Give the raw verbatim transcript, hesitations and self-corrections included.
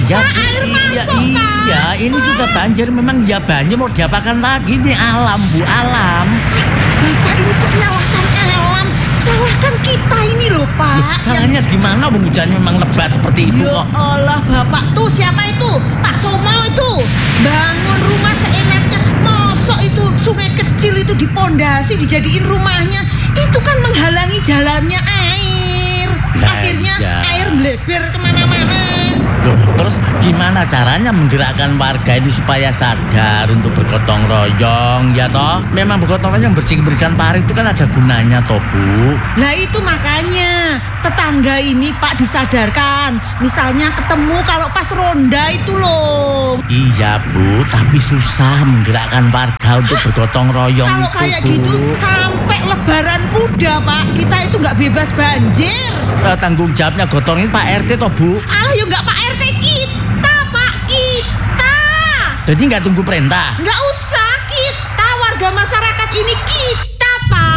iya, Pak, air iya, masuk, Pak. iya, ini Pak. sudah banjir memang ya banjir mau diapakan lagi ini alam Bu, alam. Bapak ini kok nyalahkan alam, salahkan kita ini loh Pak. Loh, salahnya di mana Bung hujan memang lebat seperti itu Ya kok. Allah Bapak tuh siapa itu? Pak Somo itu bangun rumah seenaknya. Mosok itu sungai kecil itu dipondasi dijadiin rumahnya. Itu kan menghalangi jalannya air. Nah, Akhirnya iya. air melebar kemana-mana. Loh, terus gimana caranya menggerakkan warga ini supaya sadar untuk bergotong royong ya toh? Memang bergotong royong bersih-bersihkan parit itu kan ada gunanya toh Bu. Lah itu makanya tetangga ini Pak disadarkan. Misalnya ketemu kalau pas ronda itu loh. Iya Bu, tapi susah menggerakkan warga untuk bergotong royong Kalau itu, kayak Bu. gitu sampai lebaran kuda Pak, kita itu nggak bebas banjir. Eh, tanggung jawabnya gotong ini Pak R T toh Bu. Alah ya nggak Pak R T kita Pak, kita. Jadi nggak tunggu perintah. Nggak usah,